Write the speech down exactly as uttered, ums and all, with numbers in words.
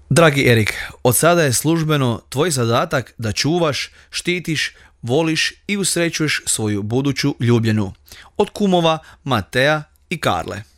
Dragi Erik, od sada je službeno tvoj zadatak da čuvaš, štitiš, voliš i usrećuješ svoju buduću ljubljenu. Od kumova Matea i Karle.